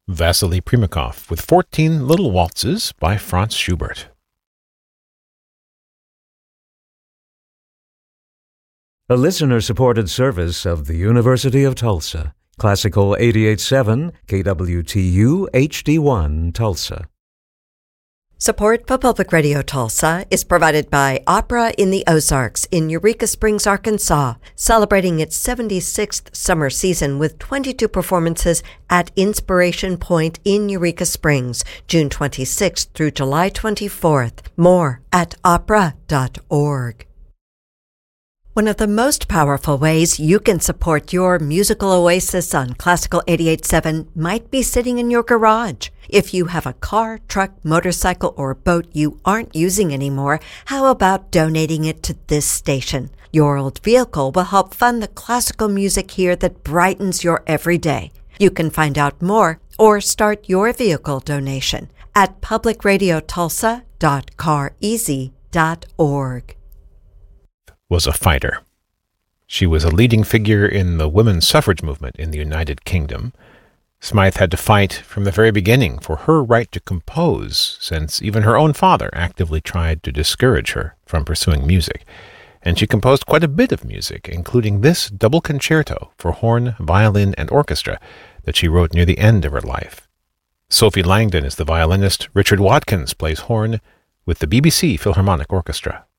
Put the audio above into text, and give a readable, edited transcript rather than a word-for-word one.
Vasily Primakov with 14 Little Waltzes by Franz Schubert. A listener-supported service of the University of Tulsa. Classical 88.7 KWTU HD1 Tulsa. Support for Public Radio Tulsa is provided by Opera in the Ozarks in Eureka Springs, Arkansas, celebrating its 76th summer season with 22 performances at Inspiration Point in Eureka Springs, June 26th through July 24th. More at opera.org. One of the most powerful ways you can support your musical oasis on Classical 88.7 might be sitting in your garage. If you have a car, truck, motorcycle, or boat you aren't using anymore, how about donating it to this station? Your old vehicle will help fund the classical music here that brightens your everyday. You can find out more or start your vehicle donation at publicradiotulsa.careasy.org. Was a fighter. She was a leading figure in the women's suffrage movement in the United Kingdom. Smythe had to fight from the very beginning for her right to compose, since even her own father actively tried to discourage her from pursuing music. And she composed quite a bit of music, including this double concerto for horn, violin, and orchestra that she wrote near the end of her life. Sophie Langdon is the violinist. Richard Watkins plays horn with the BBC Philharmonic Orchestra.